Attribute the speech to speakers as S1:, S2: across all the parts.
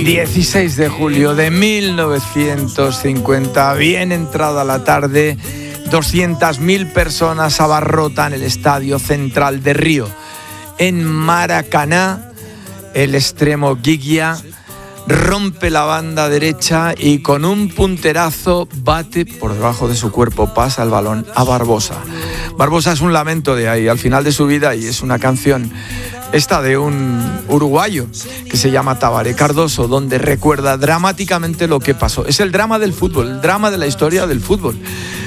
S1: 16 de julio de 1950, bien entrada la tarde, 200.000 personas abarrotan el Estadio Central de Río. En Maracaná, el extremo Giglia rompe la banda derecha y con un punterazo bate por debajo de su cuerpo, pasa el balón a Barbosa. Barbosa es un lamento de ahí, al final de su vida, y es una canción esta de un uruguayo que se llama Tabaré Cardoso, donde recuerda dramáticamente lo que pasó. Es el drama del fútbol, el drama de la historia del fútbol.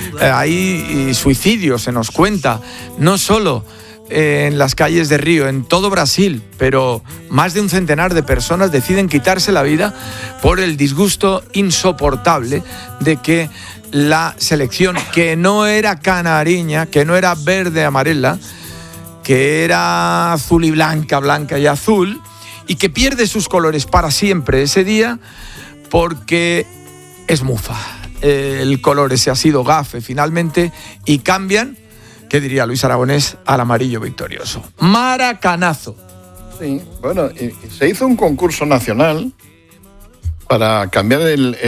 S1: Hay suicidios, se nos cuenta, no solo en las calles de Río, en todo Brasil, pero más de un centenar de personas deciden quitarse la vida por el disgusto insoportable de que la selección, que no era canariña, que no era verde amarela, que era azul y blanca, blanca y azul, y que pierde sus colores para siempre ese día porque es mufa. El color ese ha sido gafe finalmente y cambian, ¿qué diría Luis Aragonés?, al amarillo victorioso. Maracanazo.
S2: Sí, bueno, se hizo un concurso nacional para cambiar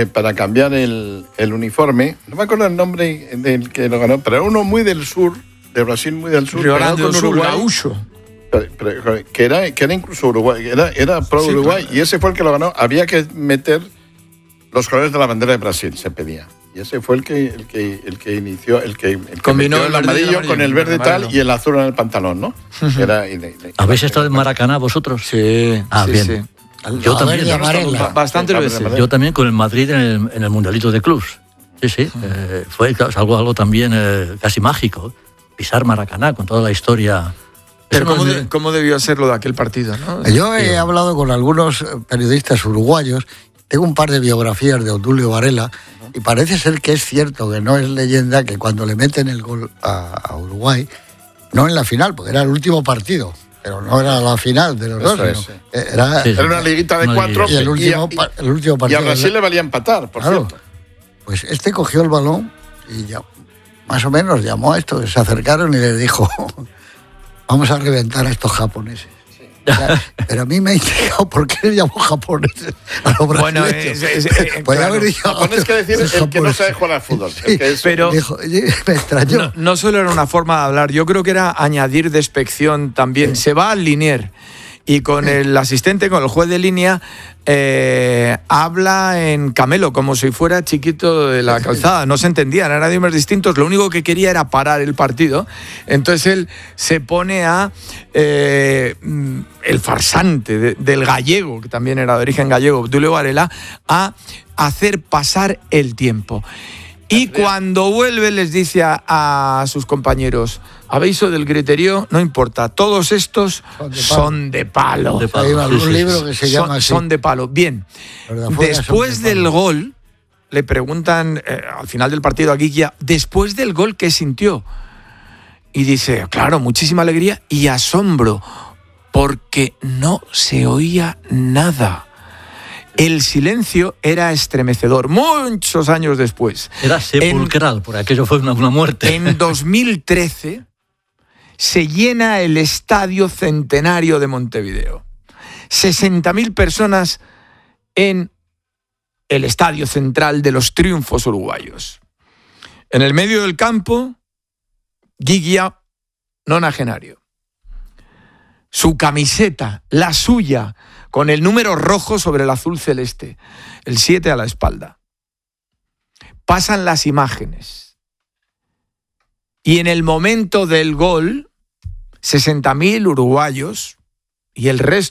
S2: el uniforme. No me acuerdo el nombre del que lo ganó, pero era uno muy del sur, de Brasil, muy del sur.
S1: Río Grande do Sul, gaúcho.
S2: Que era incluso Uruguay, era pro Uruguay, claro. Y ese fue el que lo ganó. Había que meter los colores de la bandera de Brasil, se pedía. Y ese fue el que inició, el que combinó el amarillo con el verde tal y el azul en el pantalón, ¿no?
S3: ¿Habéis estado en Maracaná vosotros?
S1: Sí.
S3: Bien.
S1: Sí.
S3: Yo también.
S1: Bastante veces.
S3: Yo también con el Madrid en el Mundialito de Clubs. Sí. Fue algo también casi mágico. Pisar Maracaná con toda la historia.
S1: Pero ¿cómo debió ser lo de aquel partido, ¿no?
S4: Yo he hablado con algunos periodistas uruguayos. Tengo un par de biografías de Obdulio Varela y parece ser que es cierto, que no es leyenda, que cuando le meten el gol a Uruguay, no en la final, porque era el último partido, pero no era la final de los dos. Era
S2: una liguita de 4
S4: y el último partido.
S2: Y a Brasil le valía empatar, por cierto.
S4: Pues cogió el balón y ya, más o menos llamó a estos, se acercaron y les dijo: vamos a reventar a estos japoneses. Pero a mí me ha intrigado por qué le llamó japoneses a los brasileños.
S2: Bueno, haber dicho japonés, que decir el que no sabe jugar al fútbol.
S1: Sí, pero dijo,
S4: me extrañó.
S1: No solo era una forma de hablar, yo creo que era añadir despección también. Sí. Se va al linier y con el asistente, con el juez de línea, habla en camelo, como si fuera chiquito de la calzada. No se entendían, eran idiomas distintos. Lo único que quería era parar el partido. Entonces él se pone a el farsante del gallego, que también era de origen gallego, Obdulio Varela, a hacer pasar el tiempo. Y cuando vuelve les dice a sus compañeros: aviso del griterío, no importa, todos estos son de palo.
S4: Hay algún libro que se llama así.
S1: Son de palo. Bien, después del gol, le preguntan al final del partido a Giglia, después del gol, ¿qué sintió? Y dice, claro, muchísima alegría y asombro, porque no se oía nada. El silencio era estremecedor, muchos años después.
S3: Era sepulcral, por aquello fue una muerte.
S1: En 2013 se llena el Estadio Centenario de Montevideo. 60.000 personas en el Estadio Central de los Triunfos uruguayos. En el medio del campo, Giglia, nonagenario. Su camiseta, la suya, con el número rojo sobre el azul celeste, el 7 a la espalda. Pasan las imágenes. Y en el momento del gol, 60.000 uruguayos y el resto